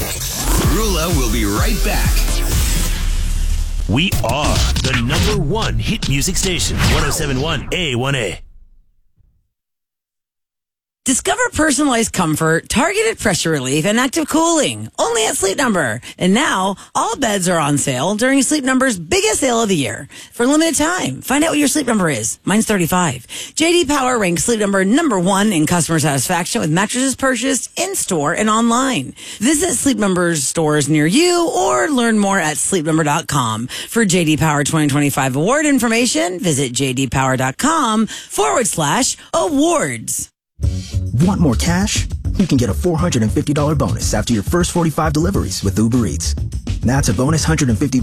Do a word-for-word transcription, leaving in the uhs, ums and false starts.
Rula will be right back. We are the number one hit music station, one oh seven point one A one A. Discover personalized comfort, targeted pressure relief, and active cooling. Only at Sleep Number. And now, all beds are on sale during Sleep Number's biggest sale of the year. For a limited time, find out what your Sleep Number is. Mine's thirty-five. J D Power ranks Sleep Number number one in customer satisfaction with mattresses purchased in-store and online. Visit Sleep Number's stores near you or learn more at sleep number dot com. For J D Power twenty twenty-five award information, visit j d power dot com forward slash awards. Want more cash? You can get a four hundred fifty dollars bonus after your first forty-five deliveries with Uber Eats. That's a bonus one hundred fifty